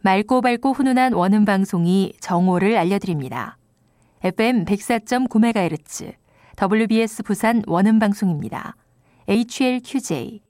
맑고 밝고 훈훈한 원음 방송이 정오를 알려드립니다. FM 104.9MHz, WBS 부산 원음 방송입니다. HLQJ.